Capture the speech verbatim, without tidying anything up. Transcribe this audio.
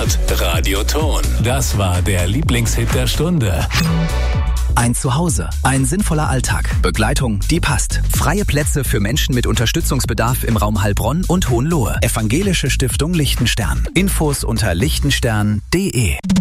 Hört Radio Ton. Das war der Lieblingshit der Stunde. Ein Zuhause, ein sinnvoller Alltag, Begleitung, die passt. Freie Plätze für Menschen mit Unterstützungsbedarf im Raum Heilbronn und Hohenlohe. Evangelische Stiftung Lichtenstern. Infos unter lichtenstern punkt de.